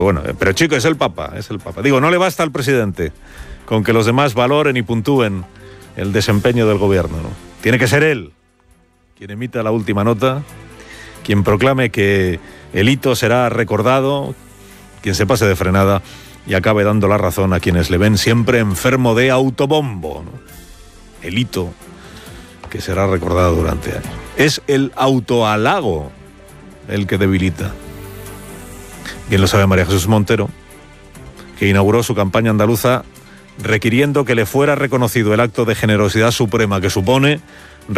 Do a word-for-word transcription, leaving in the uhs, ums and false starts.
Bueno, pero chico, es el Papa, es el Papa. Digo, no le basta al presidente con que los demás valoren y puntúen el desempeño del gobierno, ¿no? Tiene que ser él quien emita la última nota, quien proclame que el hito será recordado, quien se pase de frenada y acabe dando la razón a quienes le ven siempre enfermo de autobombo, ¿no? El hito que será recordado durante años. Es el autohalago el que debilita. Bien lo sabe María Jesús Montero, que inauguró su campaña andaluza requiriendo que le fuera reconocido el acto de generosidad suprema que supone